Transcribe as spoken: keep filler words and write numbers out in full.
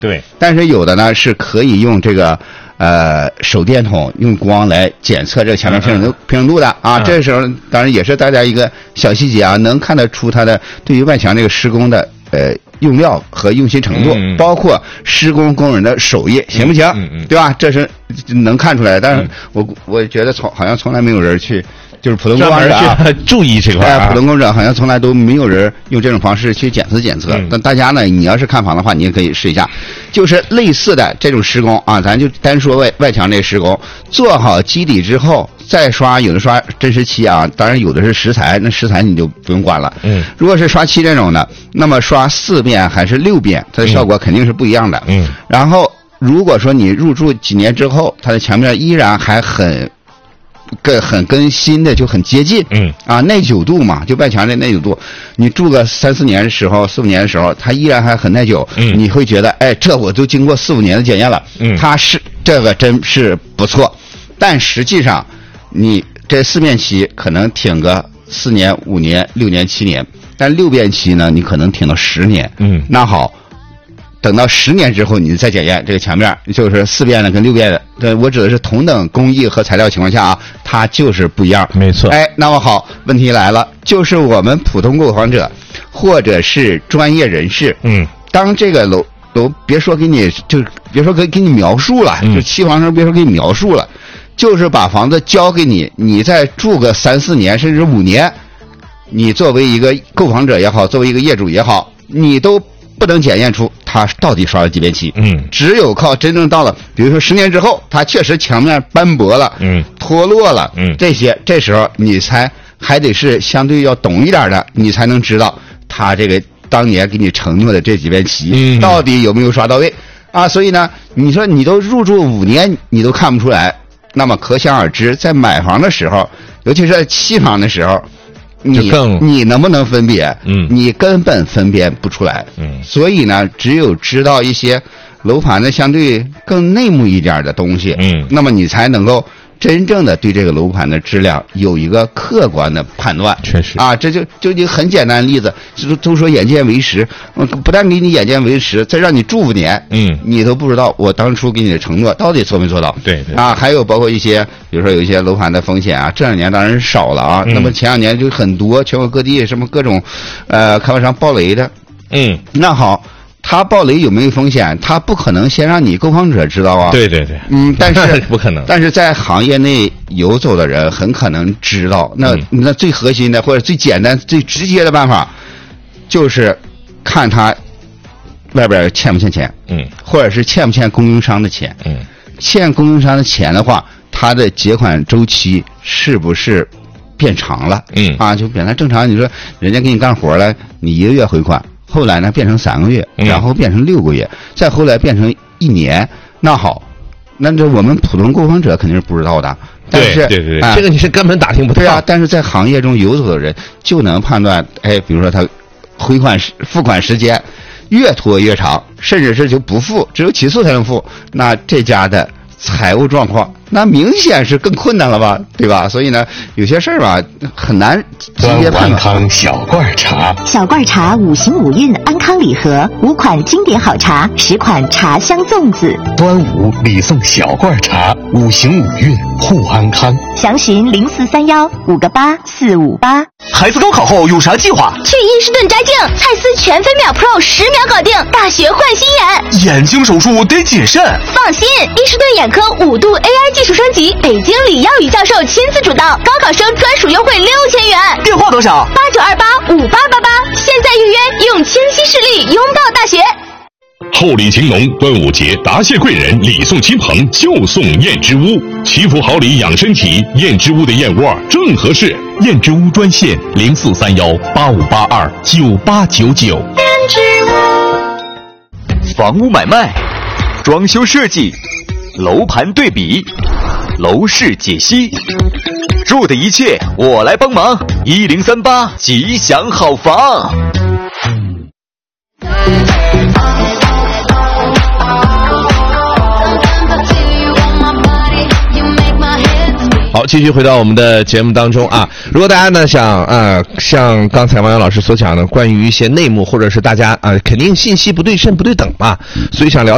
对， 但是有的呢是可以用这个呃手电筒用光来检测这个墙面平整度、嗯、平整度的啊。嗯、这时候当然也是大家一个小细节啊，能看得出它的对于外墙这个施工的呃用料和用心程度，嗯、包括施工工人的手艺行不行，嗯嗯、对吧？这是能看出来的。但是我、嗯、我觉得从好像从来没有人去。就是普通工者啊， 注意这块啊， 普通工者好像从来都没有人用这种方式去检测检测。嗯、但大家呢，你要是看房的话，你也可以试一下，就是类似的这种施工啊，咱就单说外外墙这施工，做好基底之后再刷，有的刷真实漆啊，当然有的是石材，那石材你就不用管了。嗯，如果是刷漆这种的，那么刷四遍还是六遍，它的效果肯定是不一样的。嗯，然后如果说你入住几年之后，它的墙面依然还很。跟很跟新的就很接近，嗯啊，耐久度嘛，就外墙的耐久度，你住个三四年的时候，四五年的时候，它依然还很耐久，嗯，你会觉得，哎，这我都经过四五年的检验了，嗯，它是这个真是不错，但实际上，你这四面漆可能挺个四年、五年、六年、七年，但六遍漆呢，你可能挺到十年，嗯，那好。等到十年之后，你再检验这个墙面，就是四遍的跟六遍的，对，我指的是同等工艺和材料情况下啊，它就是不一样。 没错。 哎，那么好，问题来了，就是我们普通购房者或者是专业人士，嗯，当这个楼楼别说给你，就别说给给你描述了，嗯、就期房时别说给你描述了，就是把房子交给你，你再住个三四年甚至五年，你作为一个购房者也好，作为一个业主也好，你都。不能检验出它到底刷了几遍漆，嗯，只有靠真正到了，比如说十年之后，它确实墙面斑驳了，嗯，脱落了，嗯，这些这时候你才还得是相对要懂一点的，你才能知道它这个当年给你承诺的这几遍漆，嗯，到底有没有刷到位啊？所以呢，你说你都入住五年，你都看不出来，那么可想而知，在买房的时候，尤其是在期房的时候。你你能不能分别？嗯，你根本分辨不出来。嗯，所以呢，只有知道一些楼盘的相对更内幕一点的东西，嗯，那么你才能够真正的对这个楼盘的质量有一个客观的判断。 确实啊，这就就一个很简单的例子，就都说眼见为实，不但给你眼见为实，再让你住五年，嗯，你都不知道我当初给你的承诺到底做没做到。 对对啊，还有包括一些，比如说有一些楼盘的风险啊，这两年当然是少了啊，嗯、那么前两年就很多，全国各地什么各种，呃，开发商爆雷的，嗯，那好。他爆雷有没有风险？他不可能先让你购房者知道啊。 对对对， 嗯，但是不可能。 但是在行业内游走的人很可能知道。那、嗯、那最核心的或者最简单、最直接的办法，就是看他外边欠不欠钱，嗯，或者是欠不欠供应商的钱，嗯，欠供应商的钱的话，他的结款周期是不是变长了？嗯，啊，就本来正常，你说人家给你干活了，你一个月回款。后来呢，变成三个月，然后变成六个月，嗯、再后来变成一年。那好，那这我们普通购房者肯定是不知道的。但是， 对对对， 啊、 这个你是根本打听不到。 对啊，但是在行业中游走的人就能判断，哎，比如说他回款时付款时间越拖越长，甚至是就不付，只有起诉才能付，那这家的财务状况那明显是更困难了吧，对吧？所以呢，有些事儿吧很难直接判断。 安康小罐茶， 小罐茶五行五运安康礼盒，五款经典好茶，十款茶香粽子。 端午礼送小罐茶，五行五运护安康。 详询零四三幺五个八四五八。 孩子高考后有啥计划？ 去伊士顿摘镜，蔡司全飞秒 Pro 十秒搞定，大学换新眼。 眼睛手术得谨慎。 放心，伊士顿眼科五度 A I 技术升级，北京李耀宇教授亲自主导，高考生专属优惠六千元。 电话多少？ 八九二八五八八八。现在预约，用清晰视力拥抱大学。 厚礼情浓，端午节答谢贵人，礼送亲朋就送燕之屋，祈福好礼养身体，燕之屋的燕窝正合适。燕之屋专线零四三幺八五八二九八九九。燕之屋。房屋买卖、装修设计、楼盘对比、楼市解析，住的一切我来帮忙。一零三八吉祥好房。 好，继续回到我们的节目当中啊！如果大家呢想呃像刚才王洋老师所讲的，关于一些内幕，或者是大家啊、呃、肯定信息不对称、不对等嘛，所以想了解。